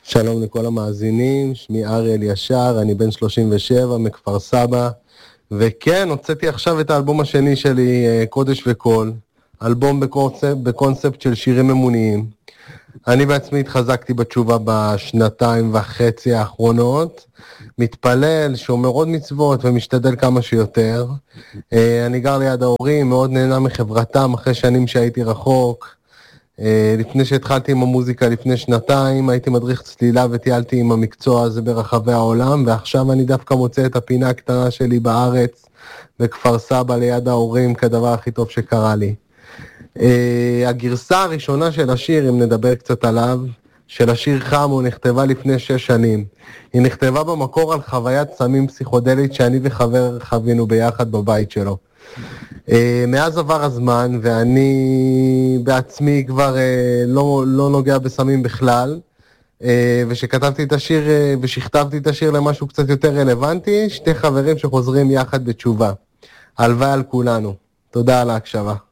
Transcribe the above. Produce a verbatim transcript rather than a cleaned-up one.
שלום לכל המאזינים, שמי אריאל ישר, אני בן שלושים ושבע מכפר סבא, וכן, הוצאתי עכשיו את האלבום השני שלי, קודש וקול, אלבום בקונספט, בקונספט של שירים אמוניים. אני בעצמי התחזקתי בתשובה בשנתיים וחצי האחרונות, מתפלל, שומר עוד מצוות ומשתדל כמה שיותר. אני גר ליד ההורים, מאוד נהנה מחברתם אחרי שנים שהייתי רחוק. לפני שהתחלתי עם המוזיקה לפני שנתיים, הייתי מדריך צלילה וטיילתי עם המקצוע הזה ברחבי העולם, ועכשיו אני דווקא מוצא את הפינה הקטנה שלי בארץ, בכפר סבא ליד ההורים, כדבר הכי טוב שקרה לי. הגרסה הראשונה של השיר, אם נדבר קצת עליו, של השיר חמו, נכתבה לפני שש שנים. היא נכתבה במקור על חוויית סמים פסיכודלית שאני וחבר חווינו ביחד בבית שלו. Uh, מאז עבר הזמן ואני בעצמי כבר uh, לא, לא נוגע בסמים בכלל, uh, ושכתבתי את השיר uh, ושכתבתי את השיר למשהו קצת יותר רלוונטי, שתי חברים שחוזרים יחד בתשובה. הלוואי על כולנו. תודה על ההקשבה.